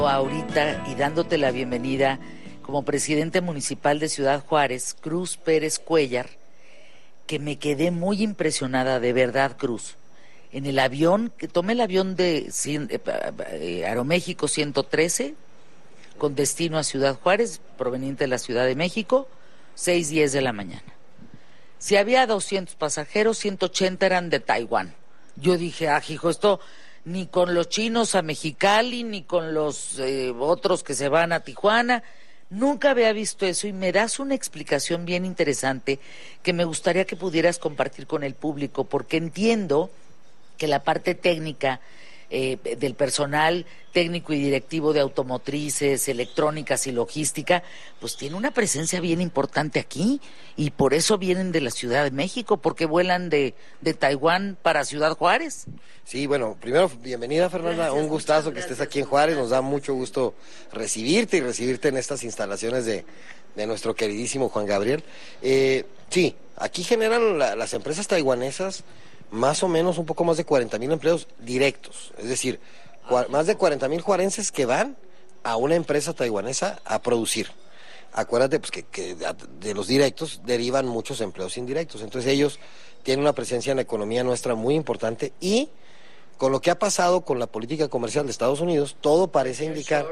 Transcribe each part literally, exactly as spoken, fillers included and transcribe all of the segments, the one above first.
Ahorita y dándote la bienvenida como presidente municipal de Ciudad Juárez, Cruz Pérez Cuéllar, que me quedé muy impresionada, de verdad, Cruz. En el avión, que tomé el avión de eh, Aeroméxico ciento trece, con destino a Ciudad Juárez, proveniente de la Ciudad de México, seis diez de la mañana. Si había doscientos pasajeros, ciento ochenta eran de Taiwán. Yo dije, ah, hijo, esto ni con los chinos a Mexicali, ni con los eh, otros que se van a Tijuana. Nunca había visto eso y me das una explicación bien interesante que me gustaría que pudieras compartir con el público, porque entiendo que la parte técnica eh, del personal técnico y directivo de automotrices, electrónicas y logística, pues tiene una presencia bien importante aquí y por eso vienen de la Ciudad de México, porque vuelan de, de Taiwán para Ciudad Juárez. Sí, bueno, primero, bienvenida, Fernanda, gracias, un gustazo que estés aquí en Juárez, nos da mucho gusto recibirte y recibirte en estas instalaciones de, de nuestro queridísimo Juan Gabriel. Eh, sí, aquí generan la, las empresas taiwanesas más o menos un poco más de cuarenta mil empleos directos, es decir, cua, más de cuarenta mil juarenses que van a una empresa taiwanesa a producir. Acuérdate pues que, que de los directos derivan muchos empleos indirectos, entonces ellos tienen una presencia en la economía nuestra muy importante y con lo que ha pasado con la política comercial de Estados Unidos, todo parece indicar,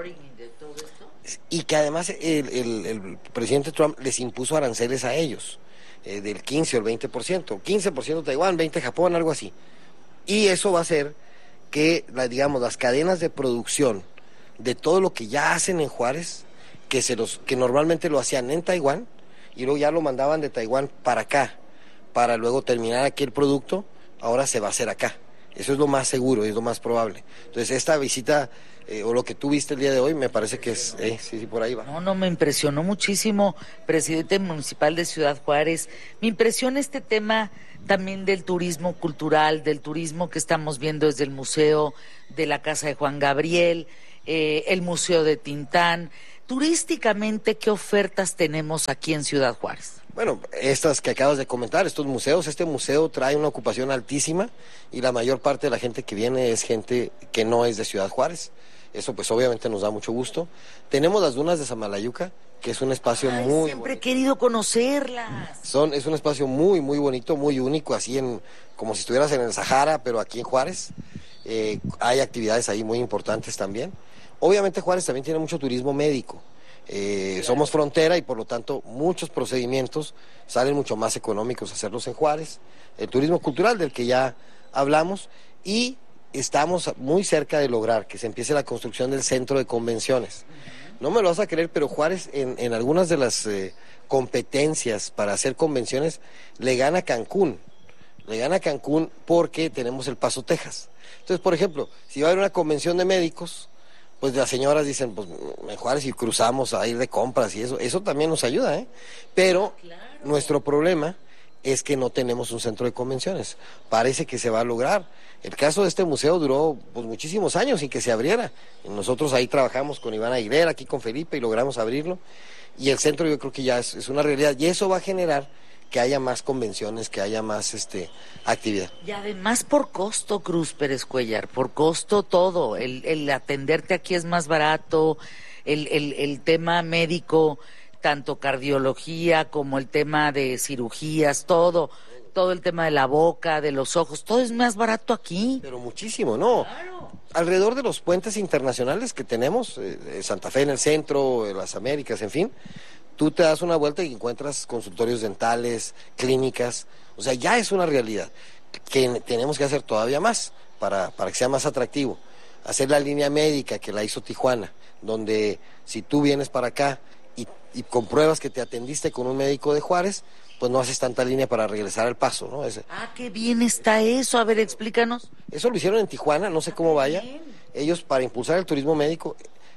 y que además el, el, el presidente Trump les impuso aranceles a ellos, eh, del quince o el veinte por ciento, quince por ciento Taiwán, veinte por ciento Japón, algo así. Y eso va a hacer que, la, digamos, las cadenas de producción de todo lo que ya hacen en Juárez, que, se los, que normalmente lo hacían en Taiwán, y luego ya lo mandaban de Taiwán para acá, para luego terminar aquí el producto, ahora se va a hacer acá. Eso es lo más seguro, es lo más probable. Entonces, esta visita, eh, o lo que tú viste el día de hoy, me parece que es, eh, sí, sí, por ahí va. No, no, me impresionó muchísimo, presidente municipal de Ciudad Juárez. Me impresiona este tema también del turismo cultural, del turismo que estamos viendo desde el Museo de la Casa de Juan Gabriel, eh, el Museo de Tintán. Turísticamente, ¿qué ofertas tenemos aquí en Ciudad Juárez? Bueno, estas que acabas de comentar, estos museos, este museo trae una ocupación altísima y la mayor parte de la gente que viene es gente que no es de Ciudad Juárez. Eso pues obviamente nos da mucho gusto. Tenemos las dunas de Samalayuca, que es un espacio Ay, muy siempre bonito. he querido conocerlas. Son, es un espacio muy, muy bonito, muy único, así en como si estuvieras en el Sahara, pero aquí en Juárez. Eh, hay actividades ahí muy importantes también. Obviamente Juárez también tiene mucho turismo médico. Eh, somos frontera y por lo tanto muchos procedimientos salen mucho más económicos hacerlos en Juárez. El turismo cultural del que ya hablamos y estamos muy cerca de lograr que se empiece la construcción del centro de convenciones. No me lo vas a creer, pero Juárez en, en algunas de las eh, competencias para hacer convenciones le gana a Cancún. Le gana a Cancún porque tenemos El Paso, Texas. Entonces, por ejemplo, si va a haber una convención de médicos, pues las señoras dicen, pues en Juárez y cruzamos a ir de compras y eso, eso también nos ayuda, ¿eh? Pero claro, nuestro problema es que no tenemos un centro de convenciones. Parece que se va a lograr. El caso de este museo duró pues muchísimos años sin que se abriera. Nosotros ahí trabajamos con Iván Aguilera, aquí con Felipe, y logramos abrirlo. Y el centro yo creo que ya es, es una realidad. Y eso va a generar que haya más convenciones, que haya más este actividad. Y además por costo, Cruz Pérez Cuéllar, por costo todo, el, el atenderte aquí es más barato, el, el, el tema médico, tanto cardiología como el tema de cirugías, todo, todo el tema de la boca, de los ojos, todo es más barato aquí. Pero muchísimo, ¿no? Claro. Alrededor de los puentes internacionales que tenemos, eh, Santa Fe en el centro, las Américas, en fin, tú te das una vuelta y encuentras consultorios dentales, clínicas, o sea, ya es una realidad que tenemos que hacer todavía más para, para que sea más atractivo. Hacer la línea médica que la hizo Tijuana, donde si tú vienes para acá y, y compruebas que te atendiste con un médico de Juárez, pues no haces tanta línea para regresar al Paso, ¿no? Ese. Ah, qué bien está eso, a ver, explícanos. Eso lo hicieron en Tijuana, no sé ah, cómo vaya. Bien. Ellos, para impulsar el turismo médico,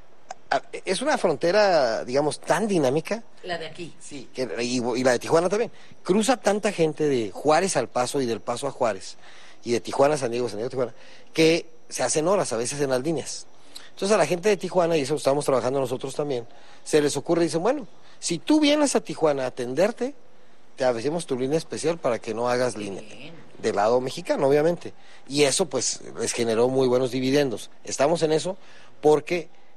es una frontera, digamos, tan dinámica. La de aquí. Sí, que, y, y la de Tijuana también. Cruza tanta gente de Juárez al Paso y del Paso a Juárez, y de Tijuana a San Diego, San Diego a Tijuana, que se hacen horas a veces en las líneas. Entonces a la gente de Tijuana, y eso estamos trabajando nosotros también, se les ocurre y dicen, bueno, si tú vienes a Tijuana a atenderte, te hacemos tu línea especial para que no hagas línea. Del lado mexicano, obviamente. Y eso, pues, les generó muy buenos dividendos. Estamos en eso porque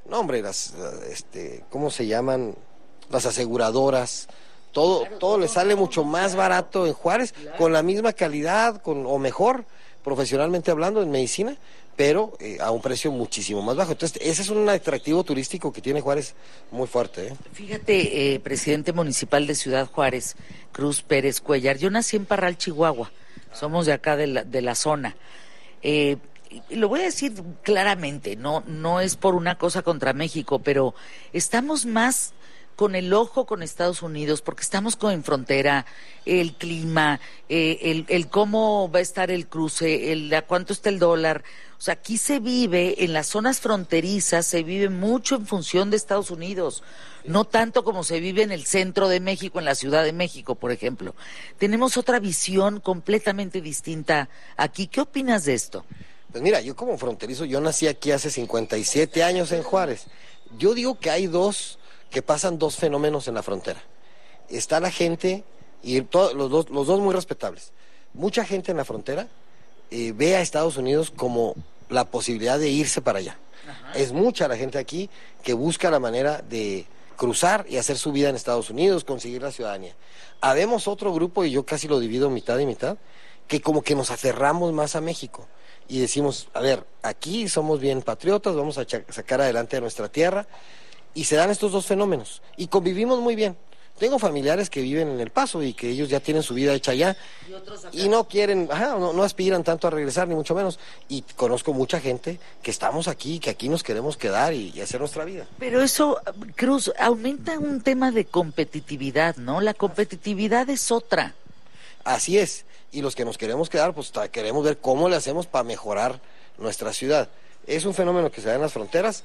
No, hombre, las, este, ¿cómo se llaman? Las aseguradoras, todo, claro, todo, todo le sale mucho más claro, barato en Juárez, claro, con la misma calidad, con, o mejor, profesionalmente hablando, en medicina, pero eh, a un precio muchísimo más bajo. Entonces, ese es un atractivo turístico que tiene Juárez muy fuerte, ¿eh? Fíjate, eh, presidente municipal de Ciudad Juárez, Cruz Pérez Cuellar, yo nací en Parral, Chihuahua, somos de acá de la, de la zona. Eh, y lo voy a decir claramente, no, no es por una cosa contra México, pero estamos más con el ojo con Estados Unidos, porque estamos con en frontera, el clima, eh, el, el cómo va a estar el cruce, el a cuánto está el dólar. O sea, aquí se vive, en las zonas fronterizas, se vive mucho en función de Estados Unidos, no tanto como se vive en el centro de México, en la Ciudad de México, por ejemplo. Tenemos otra visión completamente distinta aquí. ¿Qué opinas de esto? Pues mira, yo como fronterizo, yo nací aquí hace cincuenta y siete años en Juárez. Yo digo que hay dos... que pasan dos fenómenos en la frontera. Está la gente, y todo, los, dos, los dos muy respetables. Mucha gente en la frontera eh, ve a Estados Unidos como la posibilidad de irse para allá. Ajá. Es mucha la gente aquí que busca la manera de cruzar y hacer su vida en Estados Unidos, conseguir la ciudadanía. Habemos otro grupo, y yo casi lo divido mitad y mitad, que como que nos aferramos más a México. Y decimos, a ver, aquí somos bien patriotas, vamos a sacar adelante a nuestra tierra. Y se dan estos dos fenómenos, y convivimos muy bien. Tengo familiares que viven en El Paso y que ellos ya tienen su vida hecha allá, y, otros acá. Y no quieren, ajá, no, no aspiran tanto a regresar, ni mucho menos. Y conozco mucha gente que estamos aquí, que aquí nos queremos quedar y, y hacer nuestra vida. Pero eso, Cruz, aumenta un tema de competitividad, ¿no? La competitividad es otra. Así es, y los que nos queremos quedar, pues queremos ver cómo le hacemos para mejorar nuestra ciudad. Es un fenómeno que se da en las fronteras,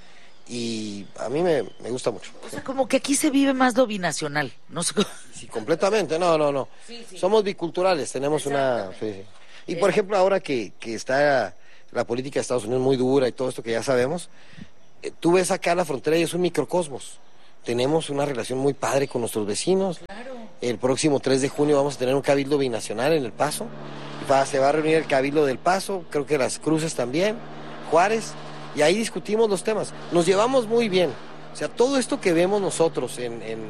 y a mí me, me gusta mucho. O sea, como que aquí se vive más lo binacional, no sé cómo. Sí, completamente, no, no, no. Sí, sí. Somos biculturales, tenemos una... Sí, sí. Y por ejemplo, ahora que, que está la política de Estados Unidos muy dura y todo esto que ya sabemos, eh, tú ves acá la frontera y es un microcosmos. Tenemos una relación muy padre con nuestros vecinos. Claro. El próximo tres de junio vamos a tener un cabildo binacional en El Paso. Va, se va a reunir el cabildo del Paso, creo que Las Cruces también, Juárez... Y ahí discutimos los temas. Nos llevamos muy bien. O sea, todo esto que vemos nosotros en, en,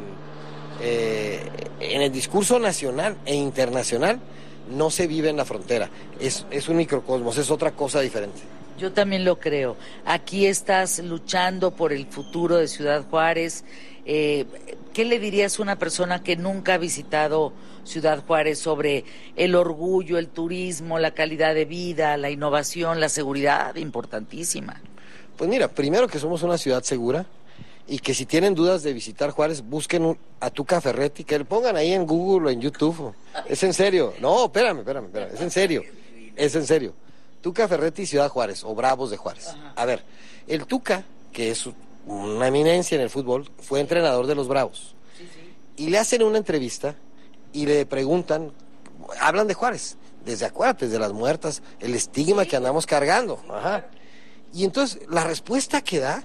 eh, en el discurso nacional e internacional no se vive en la frontera. Es, es un microcosmos, es otra cosa diferente. Yo también lo creo. Aquí estás luchando por el futuro de Ciudad Juárez. Eh, ¿Qué le dirías a una persona que nunca ha visitado Ciudad Juárez sobre el orgullo, el turismo, la calidad de vida, la innovación, la seguridad importantísima? Pues mira, primero que somos una ciudad segura, y que si tienen dudas de visitar Juárez, busquen un, a Tuca Ferretti, que le pongan ahí en Google o en YouTube. Es en serio. No, espérame, espérame, espérame. Es en serio. Es en serio. Tuca Ferretti, Ciudad Juárez, o Bravos de Juárez. Ajá. A ver, el Tuca, que es una eminencia en el fútbol, fue entrenador de los Bravos. Sí, sí. Y le hacen una entrevista y le preguntan, hablan de Juárez, desde acuérdate, desde las muertas, el estigma sí, que andamos cargando. Ajá. Y entonces, la respuesta que da,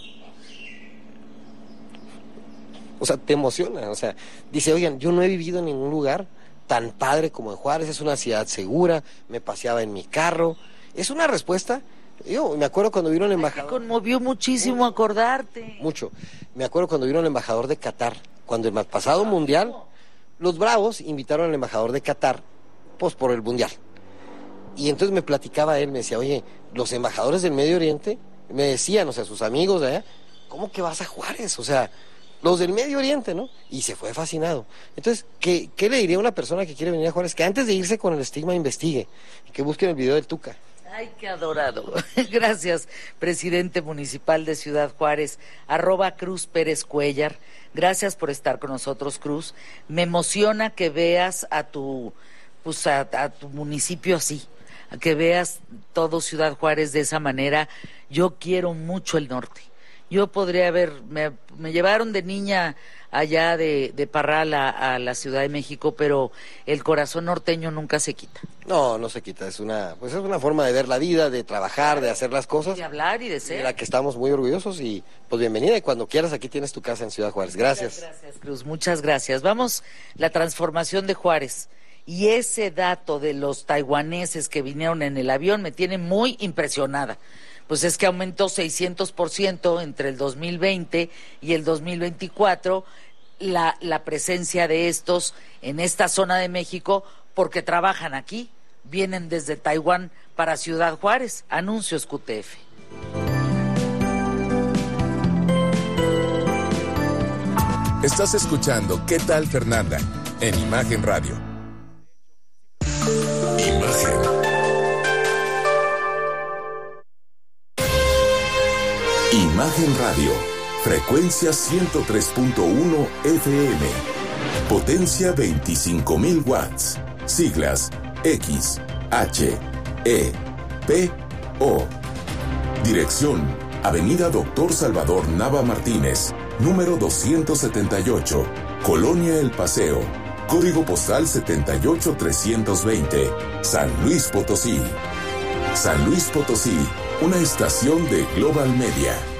o sea, te emociona. O sea, dice, oigan, yo no he vivido en ningún lugar tan padre como en Juárez, es una ciudad segura, me paseaba en mi carro. Es una respuesta. Yo me acuerdo cuando vino el embajador. Ay, me conmovió muchísimo mucho, acordarte. Mucho. Me acuerdo cuando vino el embajador de Qatar, cuando el pasado ah, mundial, no. Los Bravos invitaron al embajador de Qatar, pues por el mundial. Y entonces me platicaba él, me decía, oye, los embajadores del Medio Oriente, me decían, o sea, sus amigos allá, ¿cómo que vas a Juárez? O sea, los del Medio Oriente, ¿no? Y se fue fascinado. Entonces, ¿qué, qué le diría a una persona que quiere venir a Juárez? Que antes de irse con el estigma investigue, que busquen el video del Tuca. Ay, qué adorado. Gracias, presidente municipal de Ciudad Juárez, arroba Cruz Pérez Cuellar. Gracias por estar con nosotros, Cruz. Me emociona que veas a tu, pues a, a tu municipio así, a que veas todo Ciudad Juárez de esa manera. Yo quiero mucho el norte. Yo podría haber, me, me llevaron de niña allá de, de Parral a, a la Ciudad de México, pero el corazón norteño nunca se quita. No, no se quita, es una, pues es una forma de ver la vida, de trabajar, de hacer las cosas. De hablar y de ser. De la que estamos muy orgullosos y pues bienvenida y cuando quieras aquí tienes tu casa en Ciudad Juárez. Gracias. Muchas gracias, Cruz, muchas gracias. Vamos, la transformación de Juárez. Y ese dato de los taiwaneses que vinieron en el avión me tiene muy impresionada. pues es que aumentó seiscientos por ciento entre el dos mil veinte y el dos mil veinticuatro la, la presencia de estos en esta zona de México, porque trabajan aquí, vienen desde Taiwán para Ciudad Juárez. Anuncios Q T F. Estás escuchando ¿Qué tal, Fernanda? En Imagen Radio. Imagen. Imagen Radio. Frecuencia ciento tres punto uno F M. Potencia veinticinco mil watts. Siglas X, H, E, P, O. Dirección: Avenida Doctor Salvador Nava Martínez, número doscientos setenta y ocho, Colonia El Paseo. Código postal setenta y ocho trescientos veinte, San Luis Potosí. San Luis Potosí, una estación de Global Media.